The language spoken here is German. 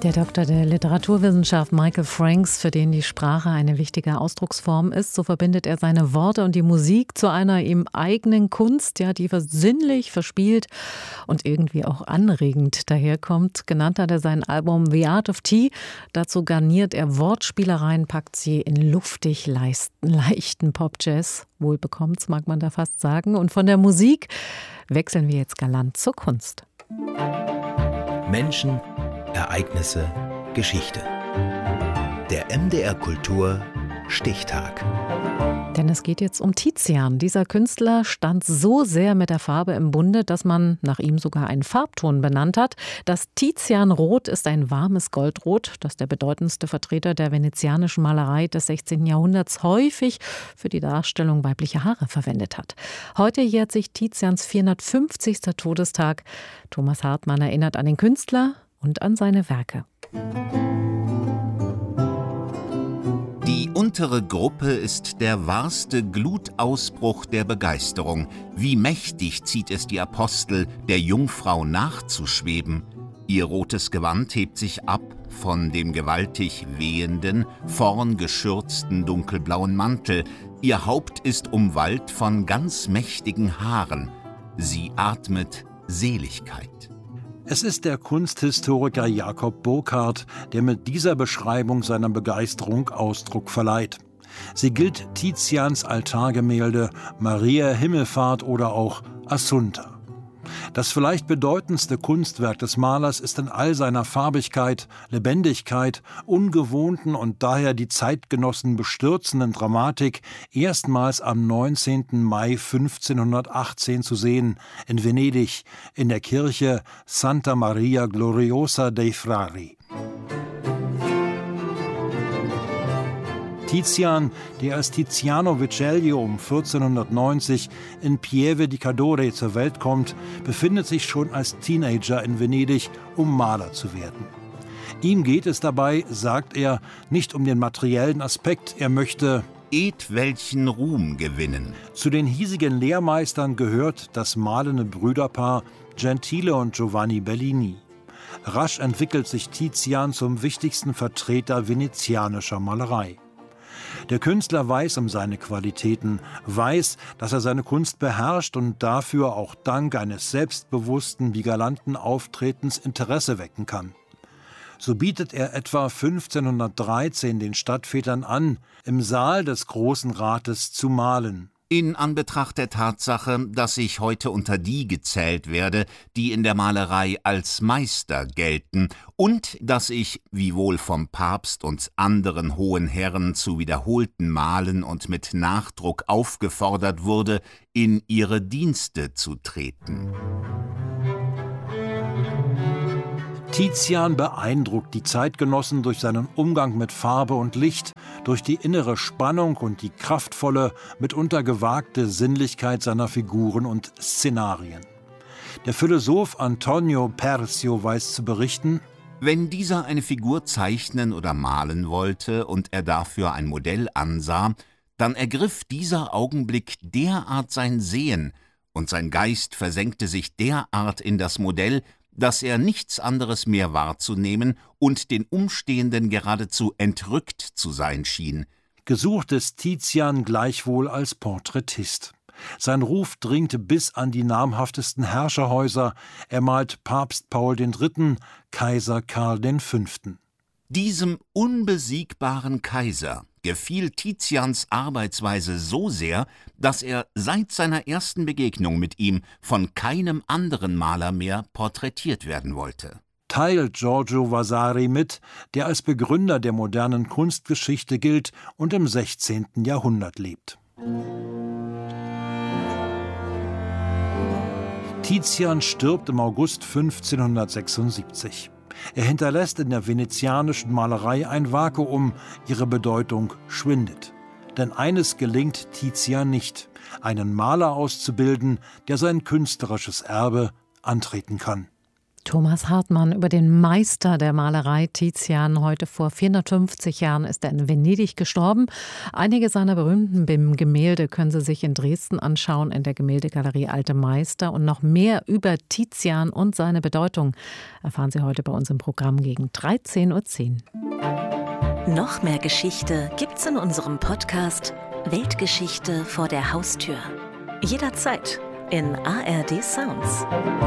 Der Doktor der Literaturwissenschaft Michael Franks, für den die Sprache eine wichtige Ausdrucksform ist, so verbindet er seine Worte und die Musik zu einer ihm eigenen Kunst, ja, die sinnlich, verspielt und irgendwie auch anregend daherkommt. Genannt hat er sein Album The Art of Tea. Dazu garniert er Wortspielereien, packt sie in luftig leichten Pop-Jazz. Wohlbekommt's, mag man da fast sagen. Und von der Musik wechseln wir jetzt galant zur Kunst. Menschen, Ereignisse, Geschichte. Der MDR Kultur Stichtag. Denn es geht jetzt um Tizian. Dieser Künstler stand so sehr mit der Farbe im Bunde, dass man nach ihm sogar einen Farbton benannt hat. Das Tizianrot ist ein warmes Goldrot, das der bedeutendste Vertreter der venezianischen Malerei des 16. Jahrhunderts häufig für die Darstellung weiblicher Haare verwendet hat. Heute jährt sich Tizians 450. Todestag. Thomas Hartmann erinnert an den Künstler und an seine Werke. Die untere Gruppe ist der wahrste Glutausbruch der Begeisterung. Wie mächtig zieht es die Apostel, der Jungfrau nachzuschweben. Ihr rotes Gewand hebt sich ab von dem gewaltig wehenden, vorn geschürzten dunkelblauen Mantel. Ihr Haupt ist umwallt von ganz mächtigen Haaren. Sie atmet Seligkeit. Es ist der Kunsthistoriker Jakob Burckhardt, der mit dieser Beschreibung seiner Begeisterung Ausdruck verleiht. Sie gilt Tizians Altargemälde Maria Himmelfahrt oder auch Assunta. Das vielleicht bedeutendste Kunstwerk des Malers ist in all seiner Farbigkeit, Lebendigkeit, ungewohnten und daher die Zeitgenossen bestürzenden Dramatik erstmals am 19. Mai 1518 zu sehen, in Venedig, in der Kirche Santa Maria Gloriosa dei Frari. Tizian, der als Tiziano Vecellio um 1490 in Pieve di Cadore zur Welt kommt, befindet sich schon als Teenager in Venedig, um Maler zu werden. Ihm geht es dabei, sagt er, nicht um den materiellen Aspekt, er möchte Welchen Ruhm gewinnen. Zu den hiesigen Lehrmeistern gehört das malende Brüderpaar Gentile und Giovanni Bellini. Rasch entwickelt sich Tizian zum wichtigsten Vertreter venezianischer Malerei. Der Künstler weiß um seine Qualitäten, weiß, dass er seine Kunst beherrscht und dafür auch dank eines selbstbewussten wie galanten Auftretens Interesse wecken kann. So bietet er etwa 1513 den Stadtvätern an, im Saal des Großen Rates zu malen. In Anbetracht der Tatsache, dass ich heute unter die gezählt werde, die in der Malerei als Meister gelten, und dass ich, wiewohl vom Papst und anderen hohen Herren zu wiederholten Malen und mit Nachdruck aufgefordert wurde, in ihre Dienste zu treten. Tizian beeindruckt die Zeitgenossen durch seinen Umgang mit Farbe und Licht, durch die innere Spannung und die kraftvolle, mitunter gewagte Sinnlichkeit seiner Figuren und Szenarien. Der Philosoph Antonio Percio weiß zu berichten: Wenn dieser eine Figur zeichnen oder malen wollte und er dafür ein Modell ansah, dann ergriff dieser Augenblick derart sein Sehen und sein Geist versenkte sich derart in das Modell, dass er nichts anderes mehr wahrzunehmen und den Umstehenden geradezu entrückt zu sein schien. Gesucht ist Tizian gleichwohl als Porträtist. Sein Ruf dringt bis an die namhaftesten Herrscherhäuser. Er malt Papst Paul III., Kaiser Karl V. Diesem unbesiegbaren Kaiser gefiel Tizians Arbeitsweise so sehr, dass er seit seiner ersten Begegnung mit ihm von keinem anderen Maler mehr porträtiert werden wollte. Teilt Giorgio Vasari mit, der als Begründer der modernen Kunstgeschichte gilt und im 16. Jahrhundert lebt. Tizian stirbt im August 1576. Er hinterlässt in der venezianischen Malerei ein Vakuum, ihre Bedeutung schwindet. Denn eines gelingt Tizian nicht: einen Maler auszubilden, der sein künstlerisches Erbe antreten kann. Thomas Hartmann über den Meister der Malerei Tizian. Heute vor 450 Jahren ist er in Venedig gestorben. Einige seiner berühmten Gemälde können Sie sich in Dresden anschauen, in der Gemäldegalerie Alte Meister. Und noch mehr über Tizian und seine Bedeutung erfahren Sie heute bei uns im Programm gegen 13:10 Uhr. Noch mehr Geschichte gibt's in unserem Podcast Weltgeschichte vor der Haustür. Jederzeit in ARD Sounds.